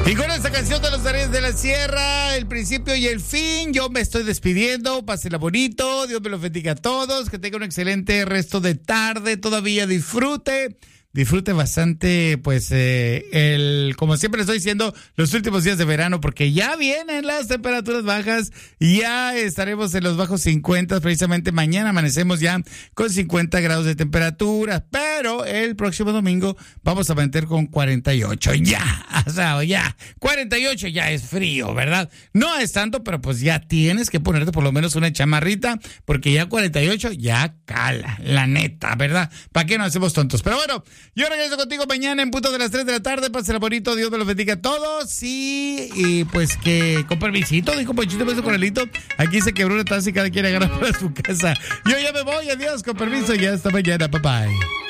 Y con esta canción de los Reyes de la Sierra, el principio y el fin, yo me estoy despidiendo. Pásenla bonito, Dios me los bendiga a todos, que tenga un excelente resto de tarde, todavía disfrute bastante, pues, como siempre les estoy diciendo, los últimos días de verano, porque ya vienen las temperaturas bajas, ya estaremos en los bajos 50, precisamente mañana amanecemos ya con 50 grados de temperatura, pero el próximo domingo vamos a amanecer con 48, ya, 48 ya es frío, ¿verdad? No es tanto, pero pues ya tienes que ponerte por lo menos una chamarrita, porque ya 48 ya cala, la neta, ¿verdad? ¿Para qué nos hacemos tontos? Pero bueno, yo regreso contigo mañana en punto de las 3 de la tarde. Pásenla bonito, Dios me los bendiga a todos. Y pues que con permisito, dijo Ponchito Beso Coralito. Aquí se quebró una taza y cada quien agarra para su casa. Yo ya me voy, adiós, con permiso, ya hasta mañana, bye bye.